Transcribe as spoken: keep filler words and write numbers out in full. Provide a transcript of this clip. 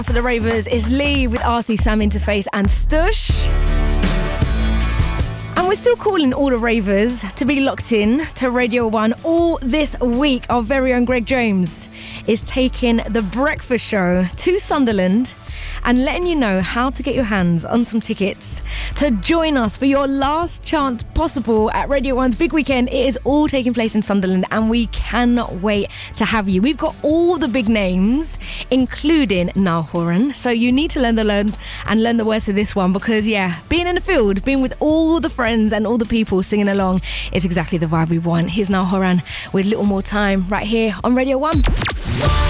For the Ravers is Lee with Arthi, Sam Interface and Stush. And we're still calling all the ravers to be locked in to Radio one all this week. Our very own Greg James is taking the breakfast show to Sunderland and letting you know how to get your hands on some tickets to join us for your last chance possible at Radio one's big weekend. It is all taking place in Sunderland and we cannot wait to have you. We've got all the big names, including Niall Horan. So you need to learn the learn and learn the words of this one because, yeah, being in the field, being with all the friends and all the people singing along is exactly the vibe we want. Here's Niall Horan with Little More Time right here on Radio one.